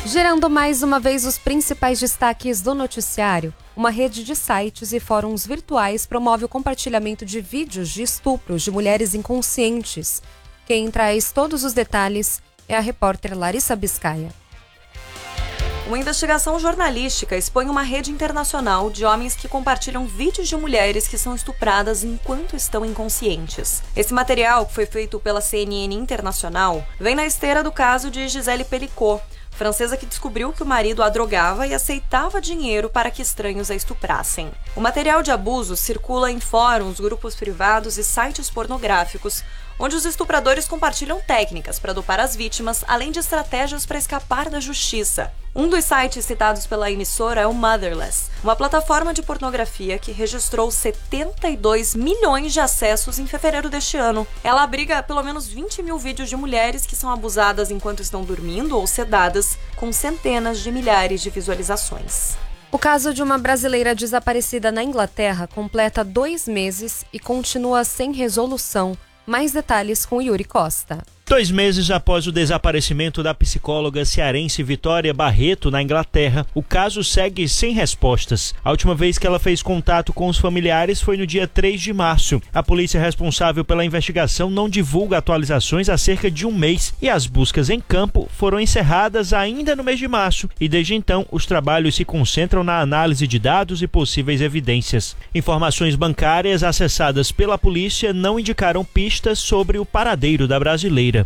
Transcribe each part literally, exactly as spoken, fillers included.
Gerando mais uma vez os principais destaques do noticiário, uma rede de sites e fóruns virtuais promove o compartilhamento de vídeos de estupros de mulheres inconscientes. Quem traz todos os detalhes é a repórter Larissa Biscaia. Uma investigação jornalística expõe uma rede internacional de homens que compartilham vídeos de mulheres que são estupradas enquanto estão inconscientes. Esse material, que foi feito pela C N N Internacional, vem na esteira do caso de Gisele Pelicot, francesa que descobriu que o marido a drogava e aceitava dinheiro para que estranhos a estuprassem. O material de abuso circula em fóruns, grupos privados e sites pornográficos, onde os estupradores compartilham técnicas para dopar as vítimas, além de estratégias para escapar da justiça. Um dos sites citados pela emissora é o Motherless, uma plataforma de pornografia que registrou setenta e dois milhões de acessos em fevereiro deste ano. Ela abriga pelo menos vinte mil vídeos de mulheres que são abusadas enquanto estão dormindo ou sedadas, com centenas de milhares de visualizações. O caso de uma brasileira desaparecida na Inglaterra completa dois meses e continua sem resolução. Mais detalhes com Yuri Costa. Dois meses após o desaparecimento da psicóloga cearense Vitória Barreto na Inglaterra, o caso segue sem respostas. A última vez que ela fez contato com os familiares foi no dia três de março. A polícia responsável pela investigação não divulga atualizações há cerca de um mês e as buscas em campo foram encerradas ainda no mês de março e desde então os trabalhos se concentram na análise de dados e possíveis evidências. Informações bancárias acessadas pela polícia não indicaram pistas sobre o paradeiro da brasileira.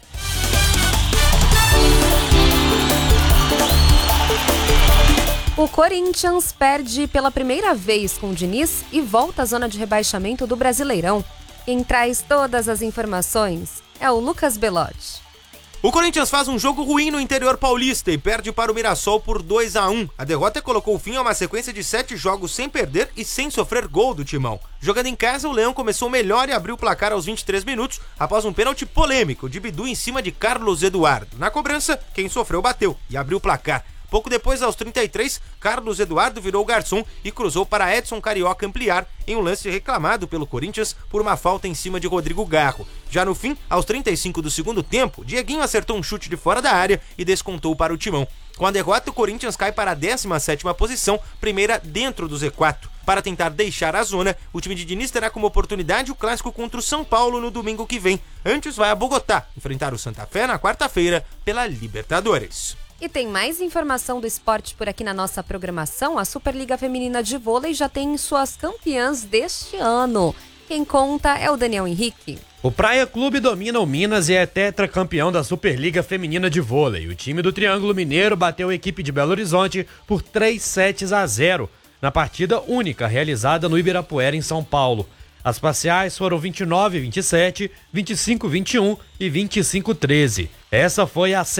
O Corinthians perde pela primeira vez com o Diniz e volta à zona de rebaixamento do Brasileirão. Quem traz todas as informações é o Lucas Belotti. O Corinthians faz um jogo ruim no interior paulista e perde para o Mirassol por dois a um. A derrota colocou fim a uma sequência de sete jogos sem perder e sem sofrer gol do Timão. Jogando em casa, o Leão começou melhor e abriu o placar aos vinte e três minutos após um pênalti polêmico de Bidu em cima de Carlos Eduardo. Na cobrança, quem sofreu bateu e abriu o placar. Pouco depois, aos trinta e três, Carlos Eduardo virou o garçom e cruzou para Edson Carioca ampliar em um lance reclamado pelo Corinthians por uma falta em cima de Rodrigo Garro. Já no fim, aos trinta e cinco do segundo tempo, Dieguinho acertou um chute de fora da área e descontou para o Timão. Com a derrota, o Corinthians cai para a décima sétima posição, primeira dentro do Z quatro. Para tentar deixar a zona, o time de Diniz terá como oportunidade o clássico contra o São Paulo no domingo que vem. Antes vai a Bogotá enfrentar o Santa Fé na quarta-feira pela Libertadores. E tem mais informação do esporte por aqui na nossa programação. A Superliga Feminina de Vôlei já tem suas campeãs deste ano. Quem conta é o Daniel Henrique. O Praia Clube domina o Minas e é tetracampeão da Superliga Feminina de Vôlei. O time do Triângulo Mineiro bateu a equipe de Belo Horizonte por três sets a zero na partida única realizada no Ibirapuera, em São Paulo. As parciais foram vinte e nove a vinte e sete, vinte e cinco a vinte e um e vinte e cinco a treze. Essa foi a